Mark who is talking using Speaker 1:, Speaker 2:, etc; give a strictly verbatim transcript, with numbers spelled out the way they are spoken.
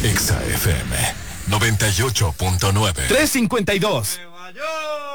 Speaker 1: Exa F M noventa y ocho punto nueve.
Speaker 2: tres cincuenta y dos.